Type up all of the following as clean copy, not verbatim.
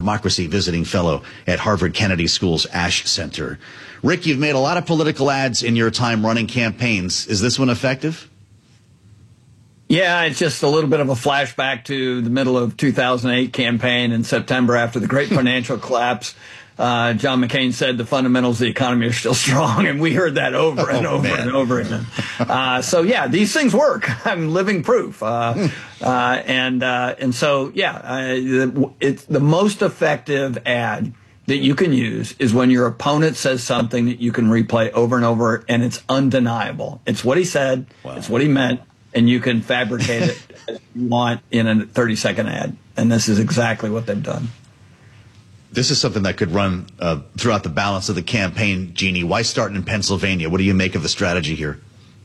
democracy visiting fellow at Harvard Kennedy School's Ash Center. Rick, you've made a lot of political ads in your time running campaigns. Is this one effective? Yeah, it's just a little bit of a flashback to the middle of 2008 campaign in September after the great financial collapse. John McCain said the fundamentals of the economy are still strong, and we heard that over and over again. So yeah, these things work. I'm living proof. And so yeah, it's the most effective ad that you can use is when your opponent says something that you can replay over and over, and it's undeniable. It's what he said. Wow. It's what he meant. And you can fabricate it as you want in a 30-second ad. And this is exactly what they've done. This is something that could run throughout the balance of the campaign, Jeannie. Why start in Pennsylvania? What do you make of the strategy here?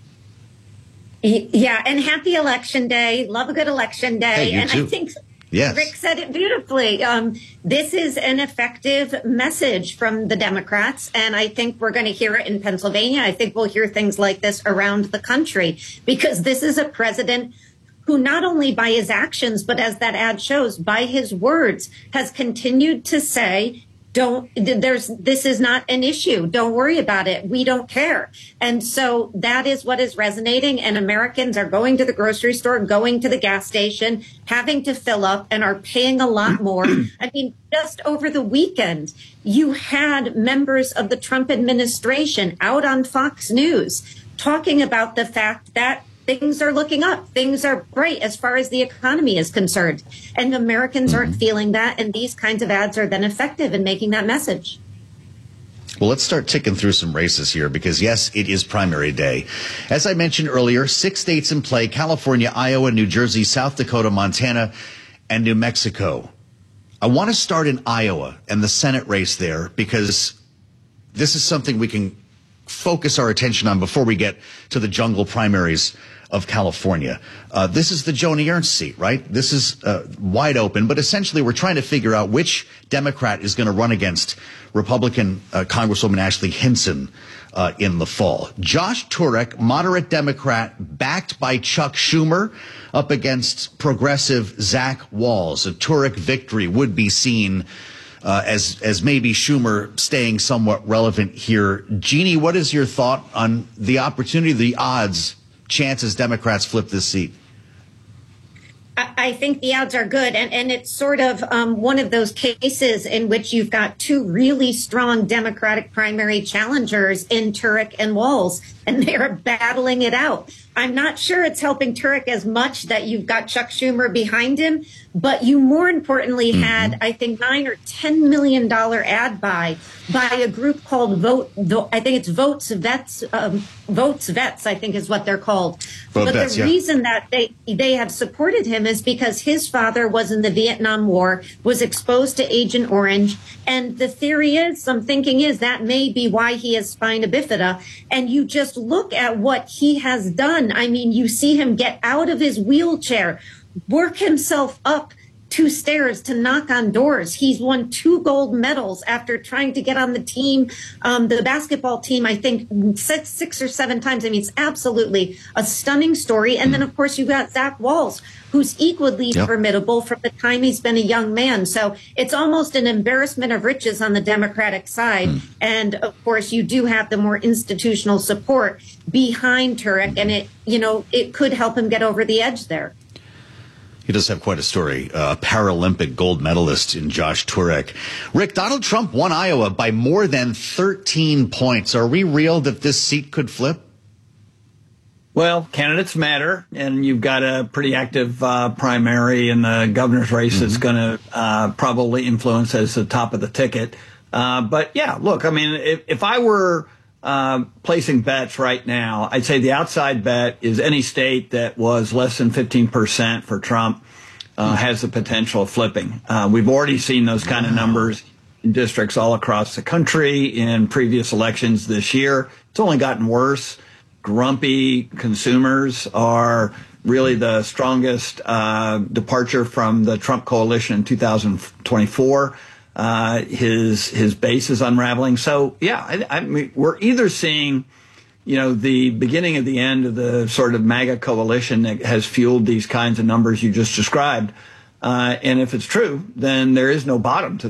Yeah, and happy Election Day. Love a good Election Day. Hey, you too. I think yes. Rick said it beautifully. This is an effective message from the Democrats, and I think we're going to hear it in Pennsylvania. I think we'll hear things like this around the country, because this is a president who not only by his actions, but as that ad shows, by his words, has continued to say, this is not an issue. Don't worry about it. We don't care. And so that is what is resonating. And Americans are going to the grocery store, going to the gas station, having to fill up, and are paying a lot more. I mean, just over the weekend, you had members of the Trump administration out on Fox News talking about the fact that things are looking up. Things are great as far as the economy is concerned. And Americans aren't feeling that. And these kinds of ads are then effective in making that message. Well, let's start ticking through some races here because, yes, it is primary day. As I mentioned earlier, 6 states in play: California, Iowa, New Jersey, South Dakota, Montana, and New Mexico. I want to start in Iowa and the Senate race there because this is something we can focus our attention on before we get to the jungle primaries of California. This is the Joni Ernst seat, right? This is wide open, but essentially we're trying to figure out which Democrat is going to run against Republican Congresswoman Ashley Hinson in the fall. Josh Turek, moderate Democrat, backed by Chuck Schumer, up against progressive Zach Walz. A Turek victory would be seen as maybe Schumer staying somewhat relevant here. Jeannie, what is your thought on the opportunity, the odds, chances Democrats flip this seat? I think the odds are good. And it's sort of one of those cases in which you've got two really strong Democratic primary challengers in Turek and Walz, and they're battling it out. I'm not sure it's helping Turek as much that you've got Chuck Schumer behind him, but you more importantly had, I think, $9 or $10 million ad buy by a group called I think it's Votes Vets, I think is what they're called. But the reason that they have supported him is because his father was in the Vietnam War, was exposed to Agent Orange, and the theory is, some thinking is, that may be why he has spina bifida. And you just look at what he has done. I mean, you see him get out of his wheelchair, work himself up 2 stairs to knock on doors. He's won 2 gold medals after trying to get on the team, the basketball team, I think 6 or 7 times. I mean, it's absolutely a stunning story. And then, of course, you've got Zach Walz, who's equally formidable from the time he's been a young man. So it's almost an embarrassment of riches on the Democratic side. And, of course, you do have the more institutional support behind Turek, and it could help him get over the edge there. He does have quite a story. A Paralympic gold medalist in Josh Turek. Rick, Donald Trump won Iowa by more than 13 points. Are we real that this seat could flip? Well, candidates matter, and you've got a pretty active primary in the governor's race that's going to probably influence as the top of the ticket. But, yeah, look, I mean, if I were placing bets right now, I'd say the outside bet is any state that was less than 15% for Trump has the potential of flipping. We've already seen those kind of numbers in districts all across the country in previous elections this year. It's only gotten worse. Grumpy consumers are really the strongest departure from the Trump coalition in 2024. His base is unraveling. So, yeah, I mean, we're either seeing, the beginning of the end of the sort of MAGA coalition that has fueled these kinds of numbers you just described. And if it's true, then there is no bottom to